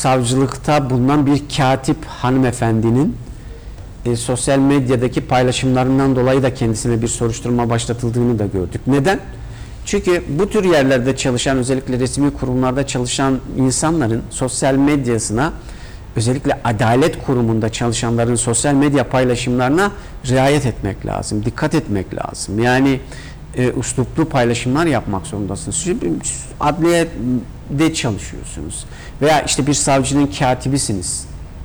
savcılıkta bulunan bir katip hanımefendinin sosyal medyadaki paylaşımlarından dolayı da kendisine bir soruşturma başlatıldığını da gördük. Neden? Çünkü bu tür yerlerde çalışan, özellikle resmi kurumlarda çalışan insanların sosyal medyasına, özellikle adalet kurumunda çalışanların sosyal medya paylaşımlarına riayet etmek lazım, dikkat etmek lazım. Yani üsluplu paylaşımlar yapmak zorundasınız. Şimdi adliyede çalışıyorsunuz veya işte bir savcının katibisiniz.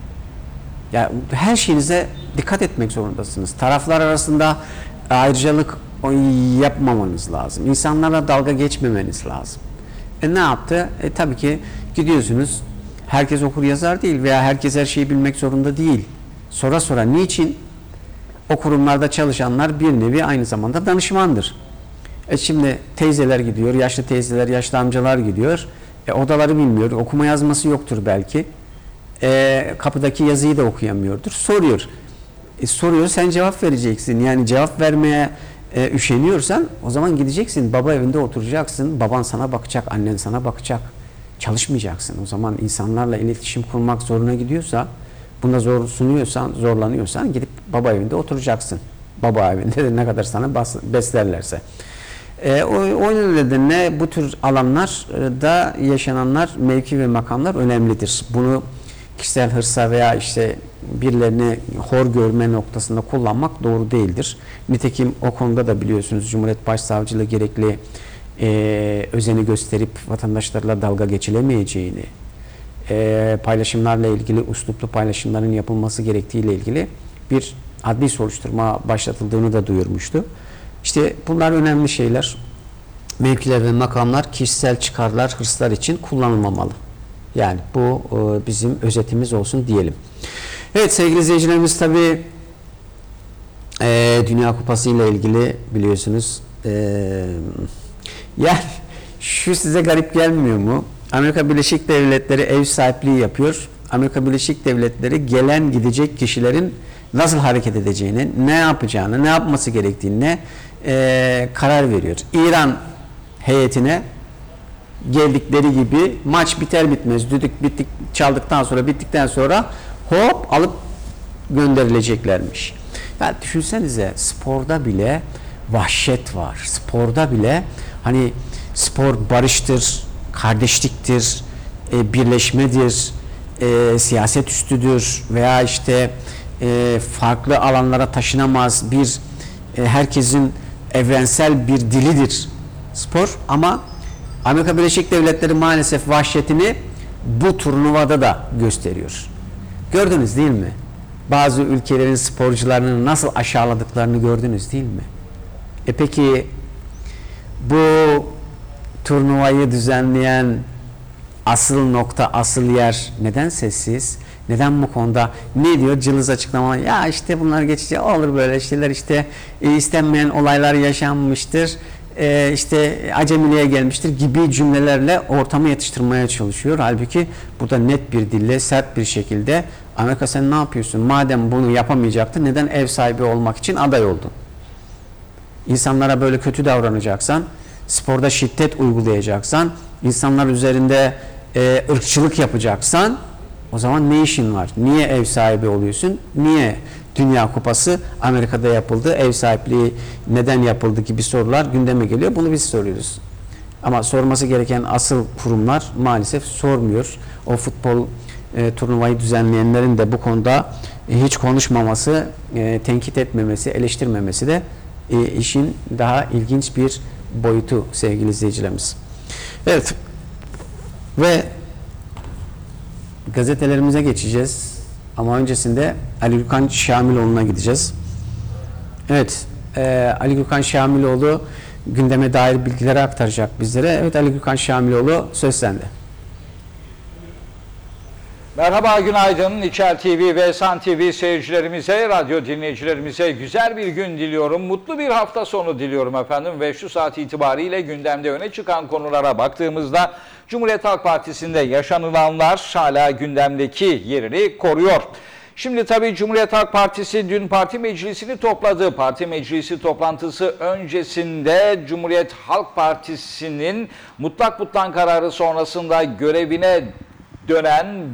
Ya her şeyinize dikkat etmek zorundasınız. Taraflar arasında ayrıcalık yapmamanız lazım. İnsanlarla dalga geçmemeniz lazım. Ne yaptı? Tabii ki gidiyorsunuz. Herkes okur yazar değil veya herkes her şeyi bilmek zorunda değil. Sonra sonra niçin? O kurumlarda çalışanlar bir nevi aynı zamanda danışmandır. Şimdi teyzeler gidiyor, yaşlı teyzeler, yaşlı amcalar gidiyor. Odaları bilmiyor, okuma yazması yoktur belki. Kapıdaki yazıyı da okuyamıyordur. Soruyor. Soruyor, sen cevap vereceksin. Yani cevap vermeye üşeniyorsan o zaman gideceksin. Baba evinde oturacaksın. Baban sana bakacak, annen sana bakacak. Çalışmayacaksın. O zaman insanlarla iletişim kurmak zoruna gidiyorsa, bunda zorlanıyorsan gidip baba evinde oturacaksın. Baba evinde de ne kadar sana beslerlerse. O nedenle bu tür alanlarda yaşananlar, mevki ve makamlar önemlidir. Bunu kişisel hırsa veya işte birilerini hor görme noktasında kullanmak doğru değildir. Nitekim o konuda da biliyorsunuz Cumhuriyet Başsavcılığı gerekli özeni gösterip vatandaşlarla dalga geçilemeyeceğini, paylaşımlarla ilgili üsluplu paylaşımların yapılması gerektiğiyle ilgili bir adli soruşturma başlatıldığını da duyurmuştu. İşte bunlar önemli şeyler. Mevkiler ve makamlar kişisel çıkarlar, hırslar için kullanılmamalı. Yani bu bizim özetimiz olsun diyelim. Evet sevgili izleyicilerimiz, tabii Dünya Kupası ile ilgili biliyorsunuz yani şu size garip gelmiyor mu? Amerika Birleşik Devletleri ev sahipliği yapıyor. Amerika Birleşik Devletleri gelen gidecek kişilerin nasıl hareket edeceğini, ne yapacağını, ne yapması gerektiğine karar veriyor. İran heyetine geldikleri gibi maç biter bitmez düdük bittikten sonra hop alıp gönderileceklermiş. Yani düşünsenize, sporda bile vahşet var. Sporda bile hani spor barıştır, kardeşliktir, birleşmedir, siyaset üstüdür veya işte farklı alanlara taşınamaz bir herkesin evrensel bir dilidir spor. Ama Amerika Birleşik Devletleri maalesef vahşetini bu turnuvada da gösteriyor. Gördünüz değil mi? Bazı ülkelerin sporcularını nasıl aşağıladıklarını gördünüz değil mi? Peki bu turnuvayı düzenleyen asıl nokta, asıl yer neden sessiz? Neden bu konuda ne diyor? Cılız açıklama. Ya işte bunlar geçici, olur böyle şeyler, işte istenmeyen olaylar yaşanmıştır. İşte acemiliğe gelmiştir gibi cümlelerle ortamı yatıştırmaya çalışıyor. Halbuki burada net bir dille, sert bir şekilde Amerika sen ne yapıyorsun? Madem bunu yapamayacaktın, neden ev sahibi olmak için aday oldun? İnsanlara böyle kötü davranacaksan, sporda şiddet uygulayacaksan, insanlar üzerinde ırkçılık yapacaksan o zaman ne işin var? Niye ev sahibi oluyorsun? Niye Dünya Kupası Amerika'da yapıldı? Ev sahipliği neden yapıldı gibi sorular gündeme geliyor. Bunu biz soruyoruz. Ama sorması gereken asıl kurumlar maalesef sormuyor. O futbol turnuvayı düzenleyenlerin de bu konuda hiç konuşmaması, tenkit etmemesi, eleştirmemesi de işin daha ilginç bir boyutu sevgili izleyicilerimiz. Evet. Ve gazetelerimize geçeceğiz. Ama öncesinde Ali Gürkan Şamiloğlu'na gideceğiz. Evet, Ali Gürkan Şamiloğlu gündeme dair bilgileri aktaracak bizlere. Evet Ali Gürkan Şamiloğlu, söz sende. Merhaba, günaydın. İçer TV ve San TV seyircilerimize, radyo dinleyicilerimize güzel bir gün diliyorum. Mutlu bir hafta sonu diliyorum efendim ve şu saat itibariyle gündemde öne çıkan konulara baktığımızda Cumhuriyet Halk Partisi'nde yaşanılanlar hala gündemdeki yerini koruyor. Şimdi tabii Cumhuriyet Halk Partisi dün parti meclisini topladı. Parti meclisi toplantısı öncesinde Cumhuriyet Halk Partisi'nin mutlak kararı sonrasında görevine dönen